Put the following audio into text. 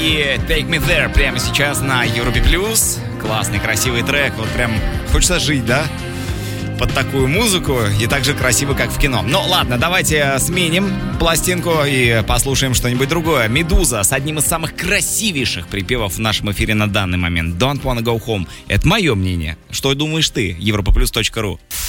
и Take Me There прямо сейчас на Европе Плюс. Классный, красивый трек. Вот прям хочется жить, да? Под такую музыку и так же красиво, как в кино. Ну ладно, давайте сменим пластинку и послушаем что-нибудь другое. «Медуза» с одним из самых красивейших припевов в нашем эфире на данный момент. «Don't Wanna Go Home». Это мое мнение. Что думаешь ты? europaplus.ru.